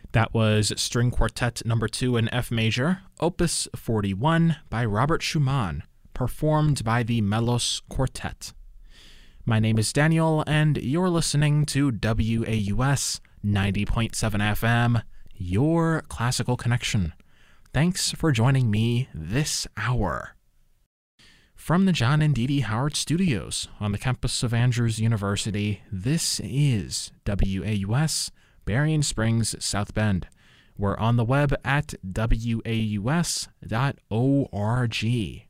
That was String Quartet Number 2 in F major, Opus 41 by Robert Schumann, performed by the Melos Quartet. My name is Daniel, and you're listening to WAUS 90.7 FM, your classical connection. Thanks for joining me this hour. From the John and Dee Dee Howard Studios on the campus of Andrews University, this is WAUS Berrien Springs, South Bend. We're on the web at waus.org.